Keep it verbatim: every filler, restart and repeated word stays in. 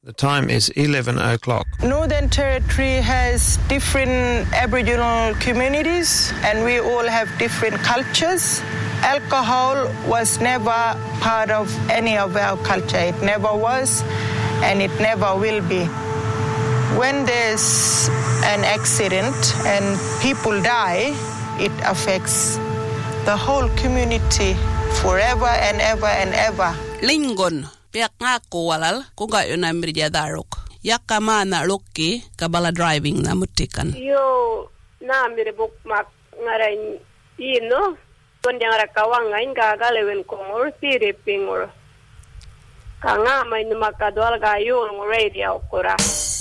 The time is eleven o'clock. Northern Territory has different Aboriginal communities and we all have different cultures. Alcohol was never part of any of our culture. It never was and it never will be. When there's an accident and people die, it affects the whole community forever and ever and ever. Lingon. Piak nga ko walal kung gayo na mirja darok. Yaka mana loki kabala driving na mutikan. Yo na miribuk mak ngaran ino. Kundi ngara kawangain gagalewin kongor siripingor. Kanga may numakadwal gayo ng radio kura.